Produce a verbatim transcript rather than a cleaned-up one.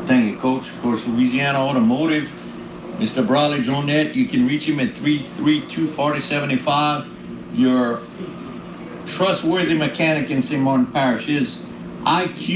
Thank you, Coach. Of course, Louisiana Automotive, Mister Bradley Jonette. You can reach him at three three two, four oh seven five. Your trustworthy mechanic in Saint Martin Parish. His I Q